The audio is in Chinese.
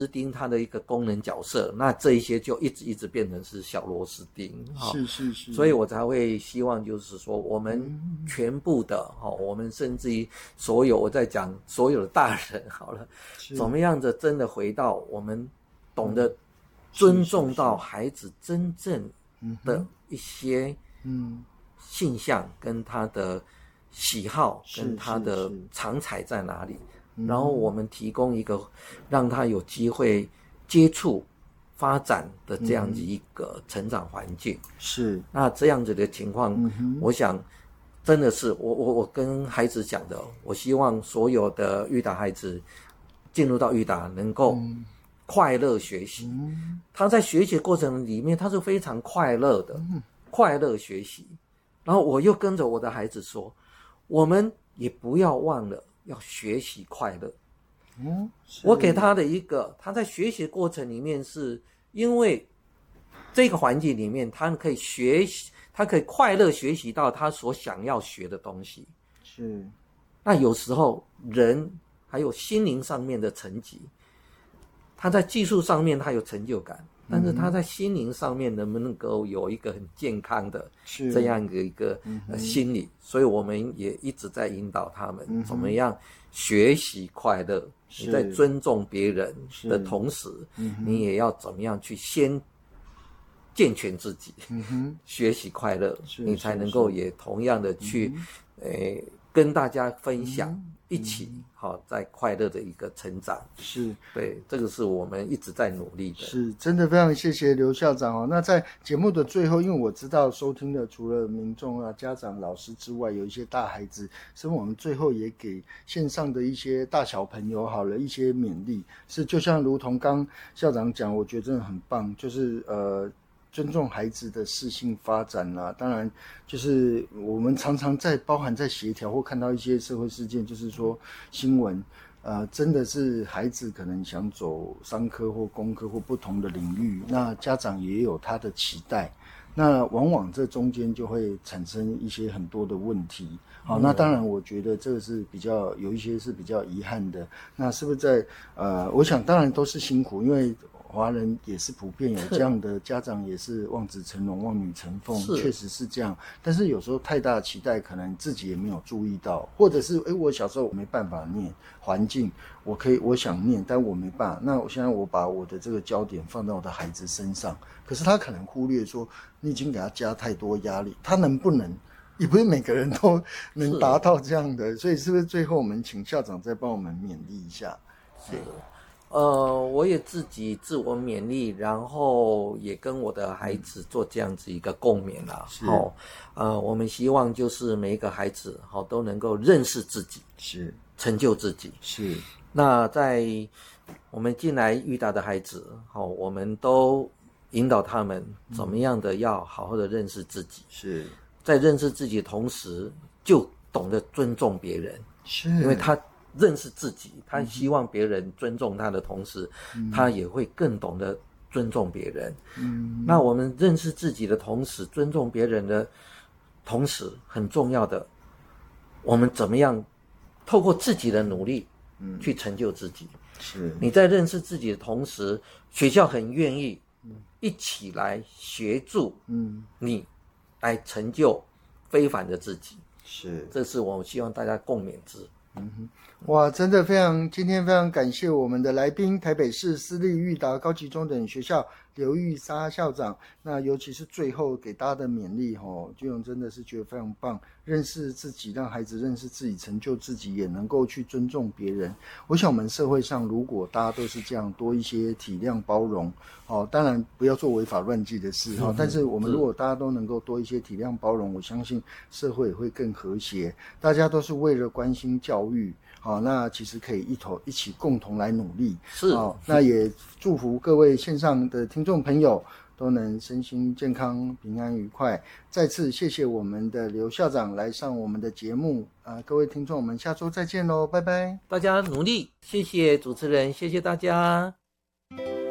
钉它的一个功能角色，那这一些就一直变成是小螺丝钉。 是， 所以我才会希望就是说我们全部的我们甚至于所有，我在讲所有的大人好了，怎么样的真的回到我们懂得尊重到孩子真正的一些性向跟他的喜好跟他的长才在哪里，然后我们提供一个让他有机会接触发展的这样子一个成长环境。 是， 那这样子的情况，我想真的是我跟孩子讲的，我希望所有的育达孩子进入到育达能够快乐学习。他在学习过程里面他是非常快乐的，快乐学习。然后我又跟着我的孩子说，我们也不要忘了要学习快乐。我给他的一个，他在学习过程里面，是因为这个环境里面他可以学习，他可以快乐学习到他所想要学的东西。 是， 那有时候人还有心灵上面的层级，他在技术上面他有成就感，但是他在心灵上面能不能够有一个很健康的这样的一个心理，所以我们也一直在引导他们怎么样学习快乐。你在尊重别人的同时，你也要怎么样去先健全自己，学习快乐，你才能够也同样的去跟大家分享，一起在快乐的一个成长。 是， 对，这个是我们一直在努力的。 是，真的非常谢谢刘校长那在节目的最后，因为我知道收听的除了民众家长、老师之外，有一些大孩子，所以我们最后也给线上的一些大小朋友好了一些勉励。是，就像如同刚校长讲，我觉得真的很棒，就是尊重孩子的适性发展当然就是我们常常包含在协调或看到一些社会事件，就是说新闻真的是孩子可能想走商科或工科或不同的领域，那家长也有他的期待，那往往这中间就会产生一些很多的问题。好，那当然我觉得这个是比较有一些是比较遗憾的。那是不是在我想当然都是辛苦，因为华人也是普遍有这样的家长，也是望子成龙望女成凤，确实是这样。但是有时候太大的期待可能自己也没有注意到，或者是我小时候没办法念，环境我想念但我没办法，那我现在我把我的这个焦点放到我的孩子身上，可是他可能忽略说你已经给他加太多压力，他能不能也不是每个人都能达到这样的，所以是不是最后我们请校长再帮我们勉励一下？ 是我也自己自我勉励，然后也跟我的孩子做这样子一个共勉我们希望就是每一个孩子都能够认识自己，是成就自己。是，那在我们进来育达的孩子我们都引导他们怎么样的要好好的认识自己，是在认识自己的同时就懂得尊重别人，是因为他认识自己，他希望别人尊重他的同时，他也会更懂得尊重别人。那我们认识自己的同时，尊重别人的同时，很重要的，我们怎么样透过自己的努力去成就自己。是你在认识自己的同时，学校很愿意一起来协助你来成就非凡的自己。是，这是我希望大家共勉之。 哇，真的今天非常感谢我们的来宾，台北市私立育达高级中等学校刘玉莎校长。那尤其是最后给大家的勉励俊荣真的是觉得非常棒，认识自己，让孩子认识自己，成就自己，也能够去尊重别人。我想我们社会上如果大家都是这样，多一些体谅包容当然不要做违法乱纪的事但是我们如果大家都能够多一些体谅包容，我相信社会也会更和谐。大家都是为了关心教育那其实可以一起共同来努力。是那也祝福各位线上的听众朋友都能身心健康、平安愉快。再次谢谢我们的刘校长来上我们的节目各位听众，我们下周再见咯，拜拜。 大家努力，谢谢主持人，谢谢大家。